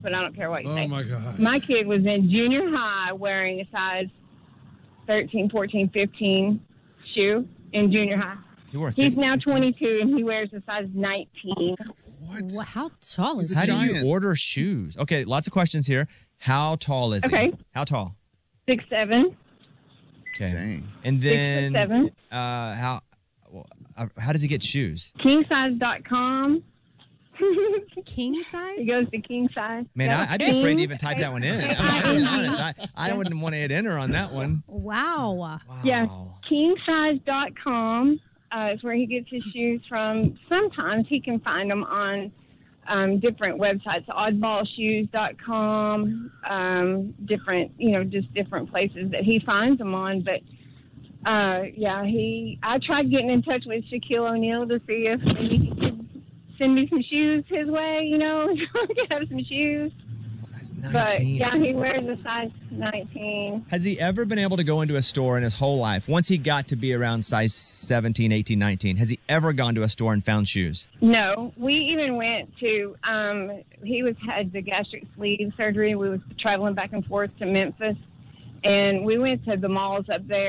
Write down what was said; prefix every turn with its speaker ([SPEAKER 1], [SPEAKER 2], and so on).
[SPEAKER 1] but I don't care what you say.
[SPEAKER 2] Oh, my gosh.
[SPEAKER 1] My kid was in junior high wearing a size 13, 14, 15 shoe in junior high. He's now 22, and he wears a size 19.
[SPEAKER 2] What?
[SPEAKER 3] Well, how tall is
[SPEAKER 2] He's a
[SPEAKER 3] he?
[SPEAKER 4] How do you
[SPEAKER 2] giant.
[SPEAKER 4] order shoes? Okay, lots of questions here. How tall is
[SPEAKER 1] Okay.
[SPEAKER 4] he? How tall?
[SPEAKER 1] 6'7",
[SPEAKER 4] Okay.
[SPEAKER 2] Dang.
[SPEAKER 4] And then
[SPEAKER 1] 6'7".
[SPEAKER 4] how does he get shoes?
[SPEAKER 1] Kingsize.com.
[SPEAKER 3] King size?
[SPEAKER 1] He goes to King Size.
[SPEAKER 4] Man,
[SPEAKER 1] Yeah.
[SPEAKER 4] I'd be afraid to even type that one in. I'll be honest. I wouldn't want to hit enter on that one.
[SPEAKER 3] Wow.
[SPEAKER 4] Wow.
[SPEAKER 1] Yeah, kingsize.com is where he gets his shoes from. Sometimes he can find them on different websites, oddballshoes.com, different, just different places that he finds them on. But, I tried getting in touch with Shaquille O'Neal to see if he could send me some shoes his way, so I could have some shoes.
[SPEAKER 4] Size 19.
[SPEAKER 1] But, yeah, he wears a size 19.
[SPEAKER 4] Has he ever been able to go into a store in his whole life, once he got to be around size 17, 18, 19, has he ever gone to a store and found shoes?
[SPEAKER 1] No, we even went to, he had the gastric sleeve surgery. We was traveling back and forth to Memphis, and we went to the malls up there.